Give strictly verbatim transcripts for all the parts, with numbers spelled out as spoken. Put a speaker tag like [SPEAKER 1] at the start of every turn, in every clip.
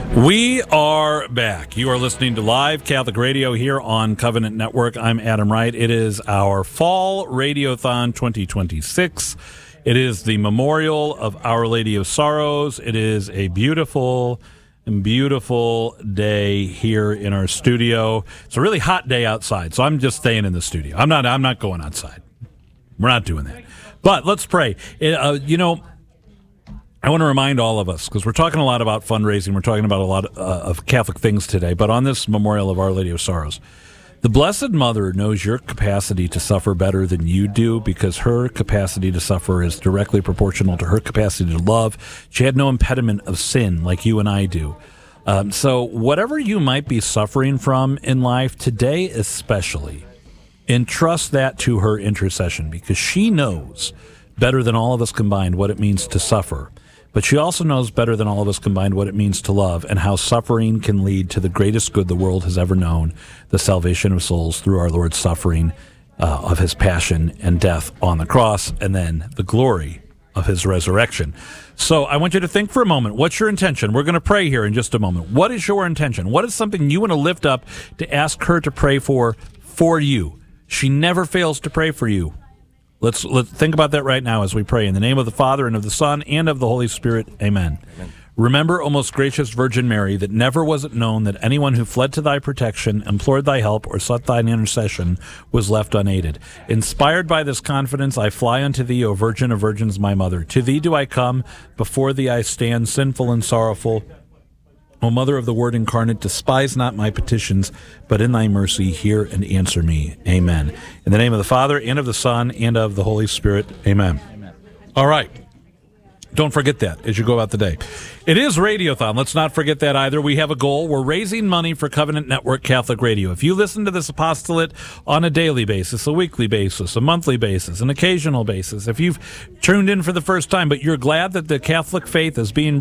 [SPEAKER 1] We are back. You are listening to Live Catholic Radio here on Covenant Network. I'm Adam Wright. It is our Fall Radiothon twenty twenty-six. It is the memorial of Our Lady of Sorrows. It is a beautiful and beautiful day here in our studio. It's a really hot day outside, so I'm just staying in the studio. I'm not. I'm not going outside. We're not doing that. But let's pray. It, uh, you know. I want to remind all of us, because we're talking a lot about fundraising, we're talking about a lot uh, of Catholic things today, but on this memorial of Our Lady of Sorrows, the Blessed Mother knows your capacity to suffer better than you do, because her capacity to suffer is directly proportional to her capacity to love. She had no impediment of sin like you and I do. Um, so whatever you might be suffering from in life, today especially, entrust that to her intercession, because she knows better than all of us combined what it means to suffer. But she also knows better than all of us combined what it means to love, and how suffering can lead to the greatest good the world has ever known, the salvation of souls through our Lord's suffering uh, of his passion and death on the cross, and then the glory of his resurrection. So I want you to think for a moment. What's your intention? We're going to pray here in just a moment. What is your intention? What is something you want to lift up to ask her to pray for for you? She never fails to pray for you. Let's let's think about that right now as we pray. In the name of the Father, and of the Son, and of the Holy Spirit. Amen. Amen. Remember, O most gracious Virgin Mary, that never was it known that anyone who fled to thy protection, implored thy help, or sought thine intercession was left unaided. Inspired by this confidence, I fly unto thee, O Virgin of Virgins, my Mother. To thee do I come, before thee I stand, sinful and sorrowful. O Mother of the Word incarnate, despise not my petitions, but in thy mercy hear and answer me. Amen. In the name of the Father, and of the Son, and of the Holy Spirit. Amen. Amen. All right. Don't forget that as you go about the day. It is Radiothon. Let's not forget that either. We have a goal. We're raising money for Covenant Network Catholic Radio. If you listen to this apostolate on a daily basis, a weekly basis, a monthly basis, an occasional basis, if you've tuned in for the first time, but you're glad that the Catholic faith is being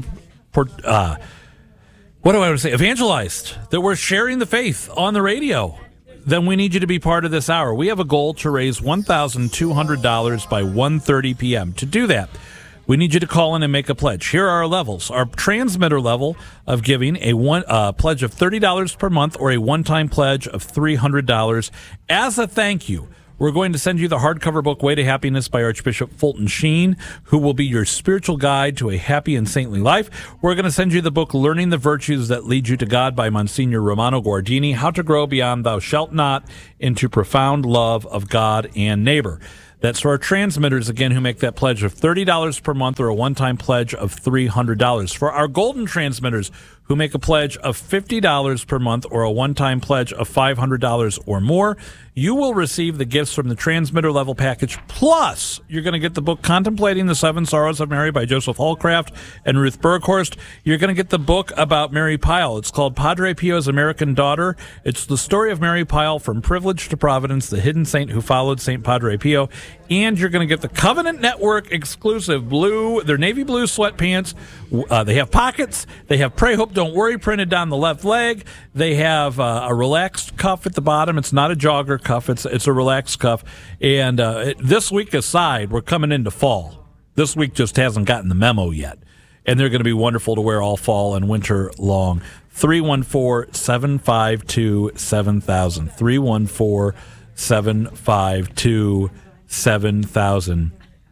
[SPEAKER 1] uh, what do I want to say? evangelized, that we're sharing the faith on the radio, then we need you to be part of this hour. We have a goal to raise one thousand two hundred dollars by one thirty p.m. To do that, we need you to call in and make a pledge. Here are our levels. Our transmitter level of giving, a one uh, pledge of thirty dollars per month, or a one-time pledge of three hundred dollars. As a thank you, we're going to send you the hardcover book, Way to Happiness by Archbishop Fulton Sheen, who will be your spiritual guide to a happy and saintly life. We're going to send you the book, Learning the Virtues That Lead You to God by Monsignor Romano Guardini, How to Grow Beyond Thou Shalt Not into Profound Love of God and Neighbor. That's for our transmitters, again, who make that pledge of thirty dollars per month, or a one-time pledge of three hundred dollars. For our golden transmitters, who make a pledge of fifty dollars per month, or a one-time pledge of five hundred dollars or more, you will receive the gifts from the transmitter level package. Plus, you're going to get the book Contemplating the Seven Sorrows of Mary by Joseph Holcraft and Ruth Berghorst. You're going to get the book about Mary Pyle. It's called Padre Pio's American Daughter. It's the story of Mary Pyle from privilege to providence, the hidden saint who followed Saint Padre Pio. And you're going to get the Covenant Network exclusive blue, they're navy blue sweatpants. Uh, they have pockets. They have Pray, Hope, Don't Worry printed down the left leg. They have uh, a relaxed cuff at the bottom. It's not a jogger cuff. It's it's a relaxed cuff. And uh, it, this week aside, we're coming into fall. This week just hasn't gotten the memo yet. And they're going to be wonderful to wear all fall and winter long. three one four, seven five two, seven thousand. three one four, seven five two, seven thousand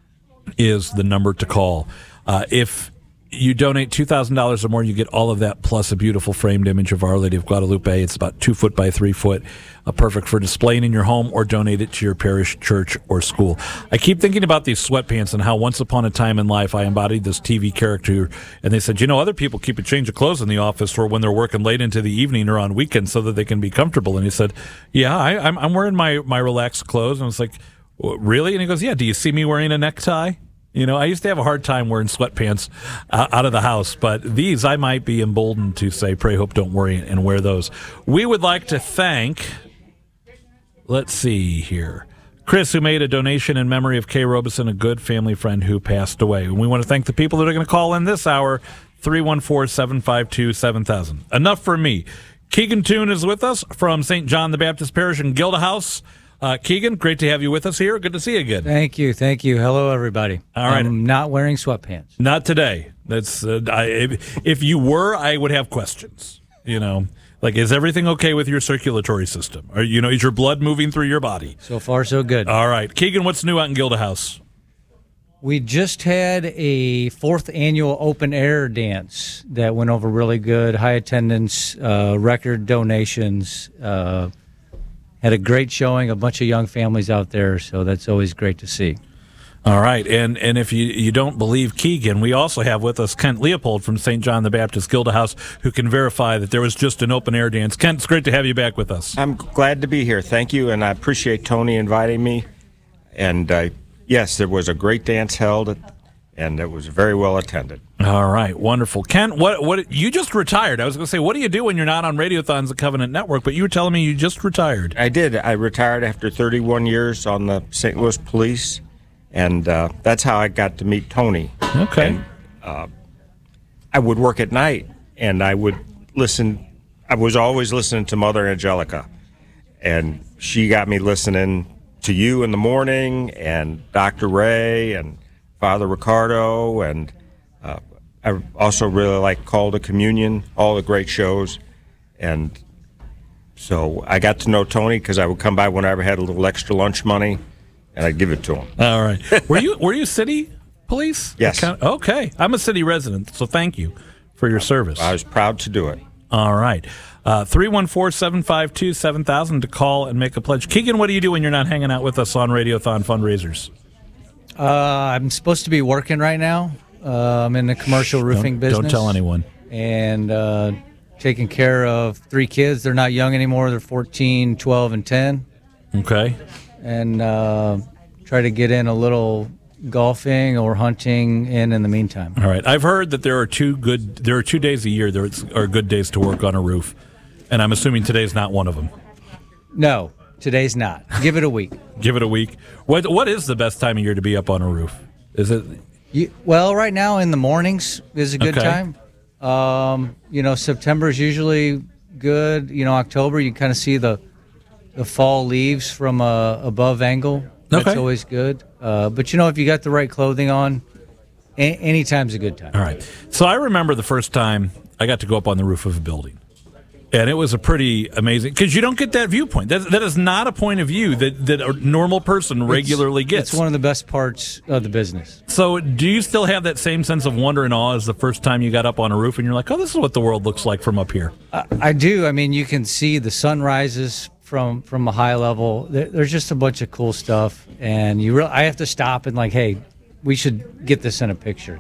[SPEAKER 1] is the number to call. Uh, if you donate two thousand dollars or more, you get all of that, plus a beautiful framed image of Our Lady of Guadalupe. It's about two foot by three foot, uh, perfect for displaying in your home, or donate it to your parish, church, or school. I keep thinking about these sweatpants and how once upon a time in life I embodied this T V character, and they said, you know, other people keep a change of clothes in the office for when they're working late into the evening or on weekends so that they can be comfortable. And he said, yeah, I, I'm, I'm wearing my, my relaxed clothes. And I was like, really? And he goes, yeah, do you see me wearing a necktie? You know, I used to have a hard time wearing sweatpants uh, out of the house, but these I might be emboldened to say, Pray, Hope, Don't Worry, and wear those. We would like to thank, let's see here, Chris, who made a donation in memory of Kay Robeson, a good family friend who passed away. And we want to thank the people that are going to call in this hour, three one four, seven five two, seven thousand. Enough for me. Keegan Toon is with us from Saint John the Baptist Parish in Gilda House. Uh, Keegan, great to have you with us here. Good to see you again.
[SPEAKER 2] Thank you. Thank you. Hello, everybody.
[SPEAKER 1] All right.
[SPEAKER 2] I'm not wearing sweatpants.
[SPEAKER 1] Not today. That's uh, I, if, if you were, I would have questions. You know, like, is everything okay with your circulatory system? Or, you know, is your blood moving through your body?
[SPEAKER 2] So far, so good.
[SPEAKER 1] All right. Keegan, what's new out in Gilda House?
[SPEAKER 2] We just had a fourth annual open air dance that went over really good. High attendance, uh, record donations. Uh, had a great showing, a bunch of young families out there, so that's always great to see.
[SPEAKER 1] All right, and and if you, you don't believe Keegan, we also have with us Kent Leopold from Saint John the Baptist Gilda House, who can verify that there was just an open air dance. Kent, it's great to have you back with us.
[SPEAKER 3] I'm glad to be here. Thank you, and I appreciate Tony inviting me. And uh, yes, there was a great dance held, and it was very well attended.
[SPEAKER 1] All right, wonderful. Kent, what what you just retired. I was going to say, what do you do when you're not on Radiothons at Covenant Network, but you were telling me you just retired.
[SPEAKER 3] I did. I retired after thirty-one years on the Saint Louis Police, and uh, that's how I got to meet Tony.
[SPEAKER 1] Okay.
[SPEAKER 3] And, uh, I would work at night, and I would listen. I was always listening to Mother Angelica, and she got me listening to you in the morning, and Doctor Ray, and Father Ricardo, and uh, I also really like Call to Communion, all the great shows. And so I got to know Tony because I would come by whenever I had a little extra lunch money, and I'd give it to him.
[SPEAKER 1] All right. Were you were you city police?
[SPEAKER 3] Yes.
[SPEAKER 1] Okay. I'm a city resident, so thank you for your service.
[SPEAKER 3] I was proud to do it.
[SPEAKER 1] All right. Uh, three one four, seven five two, seven thousand to call and make a pledge. Keegan, what do you do when you're not hanging out with us on Radiothon fundraisers?
[SPEAKER 2] Uh, I'm supposed to be working right now. Uh, I'm in the commercial roofing
[SPEAKER 1] don't,
[SPEAKER 2] business.
[SPEAKER 1] Don't tell anyone.
[SPEAKER 2] And uh, taking care of three kids. They're not young anymore. They're fourteen, twelve, and ten.
[SPEAKER 1] Okay.
[SPEAKER 2] And uh, try to get in a little golfing or hunting in in the meantime.
[SPEAKER 1] All right. I've heard that there are two good. There are two days a year that are good days to work on a roof, and I'm assuming today's not one of them.
[SPEAKER 2] No, today's not. Give it a week.
[SPEAKER 1] Give it a week. What What is the best time of year to be up on a roof? Is it?
[SPEAKER 2] You, well, right now in the mornings is a good
[SPEAKER 1] Okay.
[SPEAKER 2] time. Um, you know, September is usually good. You know, October you kind of see the the fall leaves from a above angle. That's
[SPEAKER 1] Okay.
[SPEAKER 2] always good. Uh, but you know, if you got the right clothing on, a- anytime's a good time.
[SPEAKER 1] All right. So I remember the first time I got to go up on the roof of a building. And it was a pretty amazing, because you don't get that viewpoint. That, that is not a point of view that, that a normal person regularly
[SPEAKER 2] it's,
[SPEAKER 1] gets.
[SPEAKER 2] It's one of the best parts of the business.
[SPEAKER 1] So do you still have that same sense of wonder and awe as the first time you got up on a roof and you're like, oh, this is what the world looks like from up here?
[SPEAKER 2] I, I do. I mean, you can see the sunrises from from a high level. There, there's just a bunch of cool stuff. And you re- I have to stop and like, hey, we should get this in a picture.